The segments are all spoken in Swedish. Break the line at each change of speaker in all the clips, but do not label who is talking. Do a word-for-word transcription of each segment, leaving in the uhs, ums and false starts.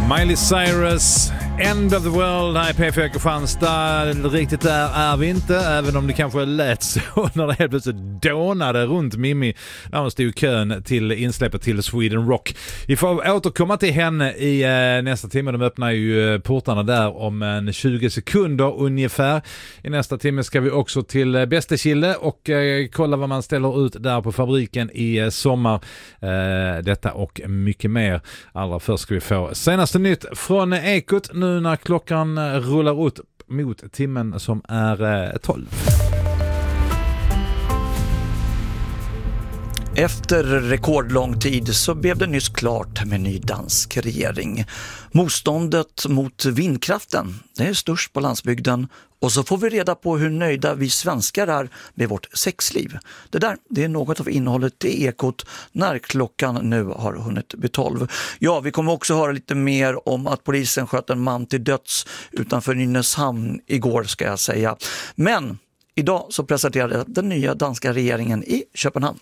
Miley Cyrus, End of the World här i P fyra Kristianstad. Riktigt där är vi inte, även om det kanske lät så när det helt plötsligt dånade runt Mimmi när hon stod i kön till insläppet till Sweden Rock. Vi får återkomma till henne i eh, nästa timme. De öppnar ju portarna där om en tjugo sekunder ungefär. I nästa timme ska vi också till eh, Bästekille och eh, kolla vad man ställer ut där på fabriken i eh, sommar. Eh, detta och mycket mer. Allra först ska vi få senaste nytt från Ekot nu när klockan rullar ut mot timmen som är tolv.
Efter rekordlång tid så blev det nyss klart med ny dansk regering. Motståndet mot vindkraften, det är störst på landsbygden. Och så får vi reda på hur nöjda vi svenskar är med vårt sexliv. Det där, det är något av innehållet i Ekot när klockan nu har hunnit bli tolv. Ja, vi kommer också höra lite mer om att polisen sköt en man till döds utanför Nynäshamn igår, ska jag säga. Men idag så presenterade den nya danska regeringen i Köpenhamn.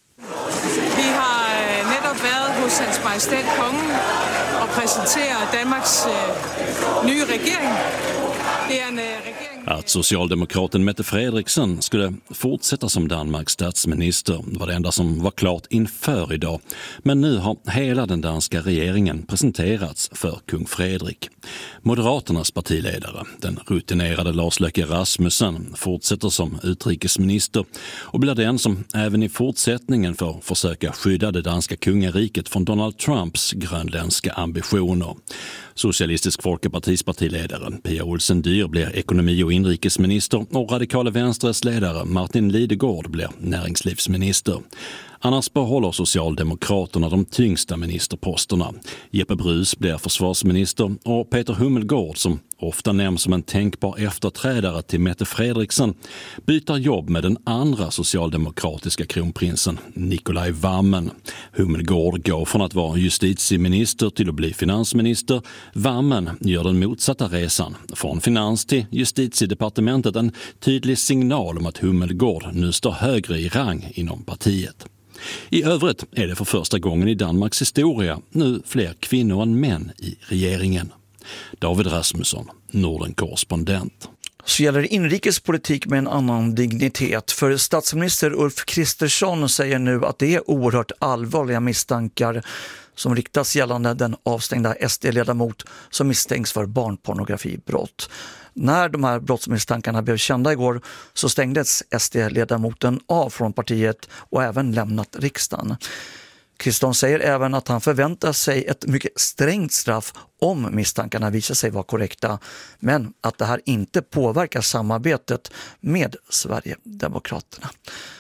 Vi har netop været hos Hans Majestæt Kongen og præsenterer Danmarks øh, nye regering. Det er en øh, regering.
Att socialdemokraten Mette Frederiksen skulle fortsätta som Danmarks statsminister var det enda som var klart inför idag. Men nu har hela den danska regeringen presenterats för kung Fredrik. Moderaternas partiledare, den rutinerade Lars Løkke Rasmussen, fortsätter som utrikesminister och blir den som även i fortsättningen får försöka skydda det danska kungariket från Donald Trumps grönländska ambitioner. Socialistisk Folkepartis partiledare Pia Olsen Dyr blir ekonomi- och inrikesminister och radikala vänsters ledare Martin Lidegaard blir näringslivsminister. Annars behåller Socialdemokraterna de tyngsta ministerposterna. Jeppe Bruus blir försvarsminister och Peter Hummelgård, som ofta nämns som en tänkbar efterträdare till Mette Frederiksen, byter jobb med den andra socialdemokratiska kronprinsen Nikolaj Wammen. Hummelgård går från att vara justitieminister till att bli finansminister. Wammen gör den motsatta resan, från finans till justitiedepartementet, en tydlig signal om att Hummelgård nu står högre i rang inom partiet. I övrigt är det för första gången i Danmarks historia nu fler kvinnor än män i regeringen. David Rasmusson, Norden-korrespondent.
Så gäller det inrikespolitik med en annan dignitet. För statsminister Ulf Kristersson säger nu att det är oerhört allvarliga misstankar som riktas gällande den avstängda S D-ledamot som misstänks för barnpornografibrott. När de här brottsmisstankarna blev kända igår så stängdes S D-ledamoten av från partiet och även lämnat riksdagen. Kristersson säger även att han förväntar sig ett mycket strängt straff om misstankarna visar sig vara korrekta, men att det här inte påverkar samarbetet med Sverigedemokraterna.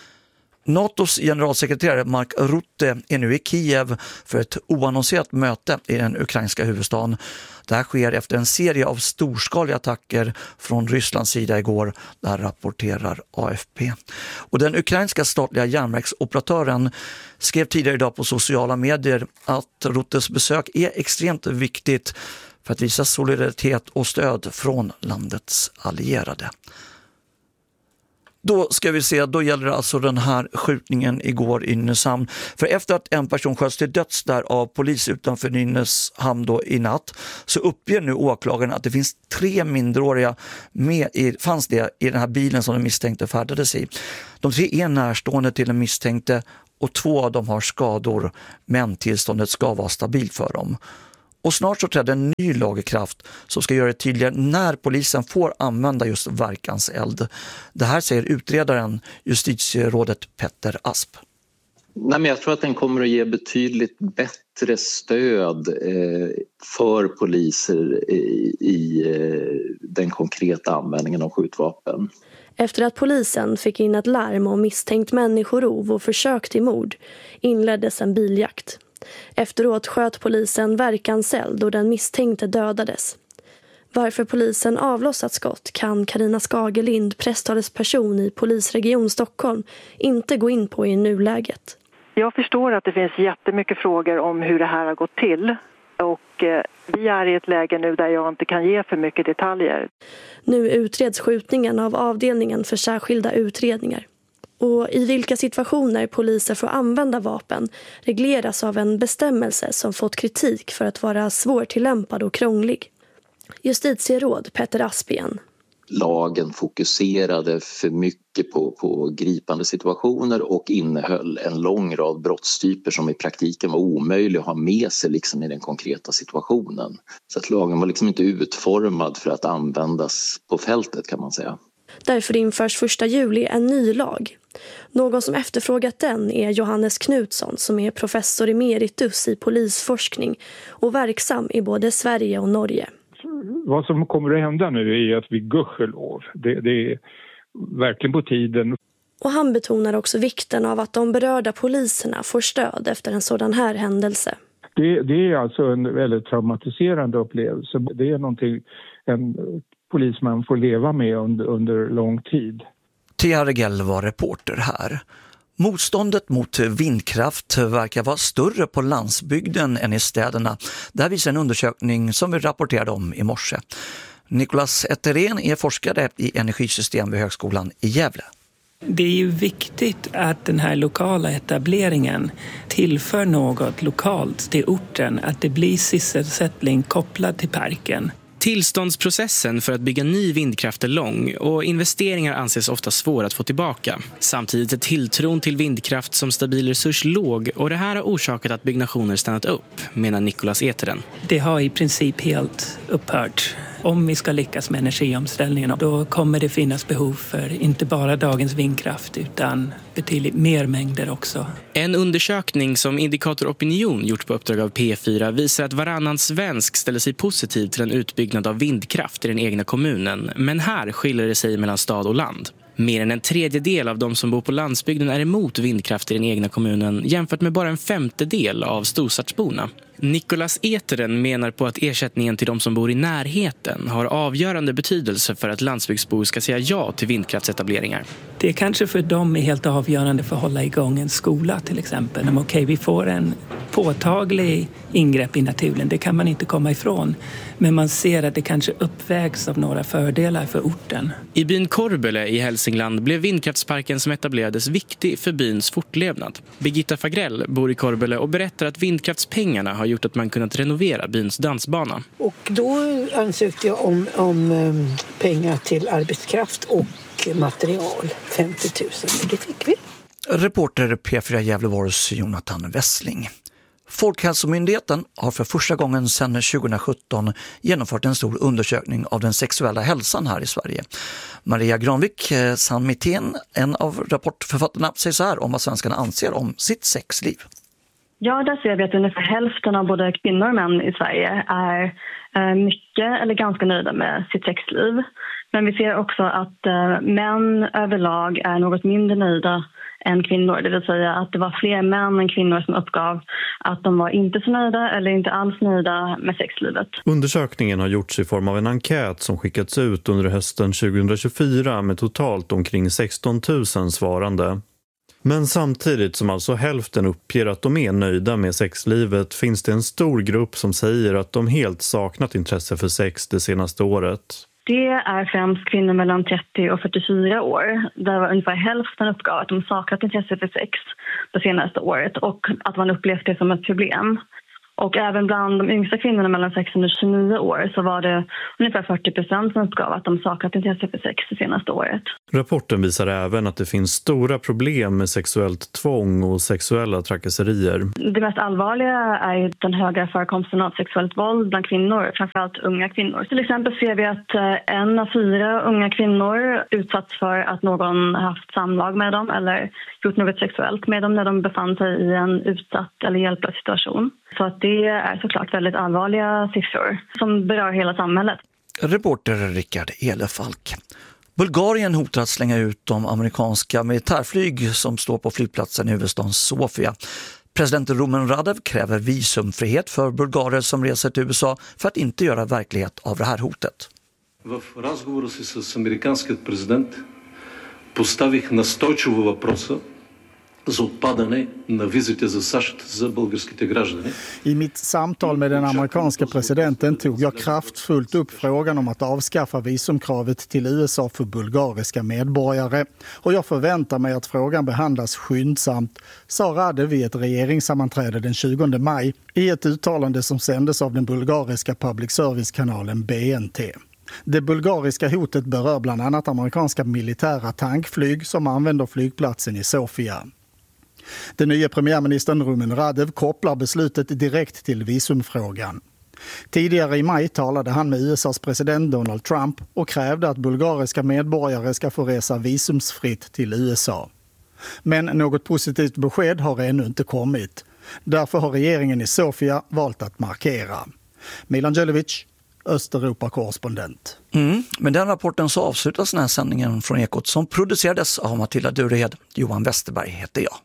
NATOs generalsekreterare Mark Rutte är nu i Kiev för ett oannonserat möte i den ukrainska huvudstaden. Det här sker efter en serie av storskaliga attacker från Rysslands sida igår, där rapporterar A F P. Och den ukrainska statliga järnvägsoperatören skrev tidigare idag på sociala medier att Ruttes besök är extremt viktigt för att visa solidaritet och stöd från landets allierade. Då ska vi se, då gäller det alltså den här skjutningen igår i Nynäshamn. För efter att en person sköts till döds där av polis utanför Nynäshamn då i natt, så uppger nu åklagaren att det finns tre minderåriga med i, fanns det i den här bilen som den misstänkte färdades i. De tre är närstående till den misstänkte och två av dem har skador, men tillståndet ska vara stabilt för dem. Och snart så träder en ny lag i kraft som ska göra det tydligare när polisen får använda just verkanseld. Det här säger utredaren, justitierådet Petter Asp.
Nej, men jag tror att den kommer att ge betydligt bättre stöd eh, för poliser i, i eh, den konkreta användningen av skjutvapen.
Efter att polisen fick in ett larm om misstänkt människorov och försök till mord inleddes en biljakt. Efteråt sköt polisen verkanseld och den misstänkte dödades. Varför polisen avlossat skott kan Carina Skagelind, presstalesperson i Polisregion Stockholm, inte gå in på i nuläget.
Jag förstår att det finns jättemycket frågor om hur det här har gått till. Och eh, vi är i ett läge nu där jag inte kan ge för mycket detaljer.
Nu utreds skjutningen av avdelningen för särskilda utredningar. Och i vilka situationer poliser får använda vapen regleras av en bestämmelse som fått kritik för att vara svårtillämpad och krånglig. Justitieråd Petter Aspien.
Lagen fokuserade för mycket på, på gripande situationer och innehöll en lång rad brottstyper som i praktiken var omöjliga att ha med sig liksom i den konkreta situationen. Så att lagen var liksom inte utformad för att användas på fältet, kan man säga.
Därför införs första juli en ny lag. Någon som efterfrågat den är Johannes Knutsson som är professor emeritus i polisforskning och verksam i både Sverige och Norge.
Vad som kommer att hända nu är att vi gudskelov. Det, det är verkligen på tiden.
Och han betonar också vikten av att de berörda poliserna får stöd efter en sådan här händelse.
Det, det är alltså en väldigt traumatiserande upplevelse. Det är någonting en polisman får leva med under, under lång tid.
Thea Regell var reporter här. Motståndet mot vindkraft verkar vara större på landsbygden än i städerna. Det visar en undersökning som vi rapporterade om i morse. Nicolas Etterén är forskare i energisystem vid Högskolan i Gävle.
Det är ju viktigt att den här lokala etableringen tillför något lokalt till orten, att det blir sysselsättning kopplad till parken.
Tillståndsprocessen för att bygga ny vindkraft är lång och investeringar anses ofta svåra att få tillbaka. Samtidigt är tilltron till vindkraft som stabil resurs låg och det här har orsakat att byggnationer stannat upp, menar Nicolas Eteren.
Det har i princip helt upphört. Om vi ska lyckas med energiomställningen, då kommer det finnas behov för inte bara dagens vindkraft utan betydligt mer mängder också.
En undersökning som Indikator Opinion gjort på uppdrag av P fyra visar att varannan svensk ställer sig positiv till en utbyggnad av vindkraft i den egna kommunen. Men här skiljer det sig mellan stad och land. Mer än en tredjedel av de som bor på landsbygden är emot vindkraft i den egna kommunen jämfört med bara en femtedel av storstadsborna. Nicolas Eteren menar på att ersättningen till de som bor i närheten har avgörande betydelse för att landsbygdsbor ska säga ja till vindkraftsetableringar.
Det är kanske för dem är helt avgörande för att hålla igång en skola till exempel. Men okej, vi får en påtaglig ingrepp i naturen, det kan man inte komma ifrån. Men man ser att det kanske uppvägs av några fördelar för orten.
I byn Korbele i Hälsingland blev vindkraftsparken som etablerades viktig för byns fortlevnad. Birgitta Fagrell bor i Korbele och berättar att vindkraftspengarna har gjort att man kunnat renovera byns dansbana.
Och då ansökte jag om, om pengar till arbetskraft och material, femtio tusen, det fick vi.
Reporter P fyra Gävleborgs Jonathan Wessling. Folkhälsomyndigheten har för första gången sedan tjugosjutton genomfört en stor undersökning av den sexuella hälsan här i Sverige. Maria Granvik Sandmitén, en av rapportförfattarna, säger så här om vad svenskarna anser om sitt sexliv.
Ja, där ser vi att ungefär hälften av både kvinnor och män i Sverige är mycket eller ganska nöjda med sitt sexliv. Men vi ser också att män överlag är något mindre nöjda än kvinnor. Det vill säga att det var fler män än kvinnor som uppgav att de var inte så nöjda eller inte alls nöjda med sexlivet.
Undersökningen har gjorts i form av en enkät som skickats ut under hösten tjugohundratjugofyra med totalt omkring sexton tusen svarande. Men samtidigt som alltså hälften uppger att de är nöjda med sexlivet finns det en stor grupp som säger att de helt saknat intresse för sex det senaste året.
Det är främst kvinnor mellan trettio och fyrtiofyra år. Där var ungefär hälften uppgav att de saknat intresse för sex det senaste året och att man upplevt det som ett problem. Och även bland de yngsta kvinnorna mellan sexton och tjugonio år så var det ungefär fyrtio procent som uppgav att de saknat intresse för sex det senaste året.
Rapporten visar även att det finns stora problem med sexuellt tvång och sexuella trakasserier.
Det mest allvarliga är den höga förekomsten av sexuellt våld bland kvinnor, framförallt unga kvinnor. Till exempel ser vi att en av fyra unga kvinnor utsatts för att någon haft samlag med dem eller gjort något sexuellt med dem när de befann sig i en utsatt eller hjälplös situation. Så att det är såklart väldigt allvarliga siffror som berör hela samhället.
Reporter Rickard Elefalk. Bulgarien hotar att slänga ut de amerikanska militärflyg som står på flygplatsen i huvudstaden Sofia. President Rumen Radev kräver visumfrihet för bulgarer som reser till U S A för att inte göra verklighet av det här hotet.
В разговора си с американският президент поставих настойчиво въпроса I mitt samtal med den amerikanska presidenten tog jag kraftfullt upp frågan om att avskaffa visumkravet till U S A för bulgariska medborgare. Och jag förväntar mig att frågan behandlas skyndsamt, sa Radev vid ett regeringssammanträde den tjugonde maj i ett uttalande som sändes av den bulgariska public service-kanalen B N T. Det bulgariska hotet berör bland annat amerikanska militära tankflyg som använder flygplatsen i Sofia. Den nya premiärministern Rumen Radev kopplar beslutet direkt till visumfrågan. Tidigare i maj talade han med U S A:s president Donald Trump och krävde att bulgariska medborgare ska få resa visumsfritt till U S A. Men något positivt besked har ännu inte kommit. Därför har regeringen i Sofia valt att markera. Milan Djelevic, Östeuropa-korrespondent.
Mm, med den rapporten så avslutas den här sändningen från Ekot som producerades av Matilda Durehed. Johan Westerberg heter jag.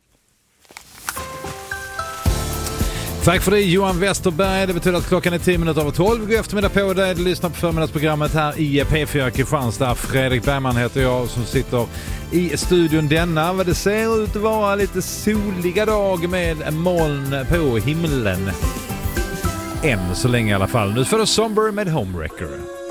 Tack för det Johan Westerberg. Det betyder att klockan är tio minuter över tolv. God eftermiddag på dig. Du lyssnar på förmiddagsprogrammet här i P fyra Kristianstad. Fredrik Bergman heter jag som sitter i studion denna. Vad det ser ut att vara lite soliga dag med moln på himlen. Än så länge i alla fall. Nu får du Somber med Homewrecker.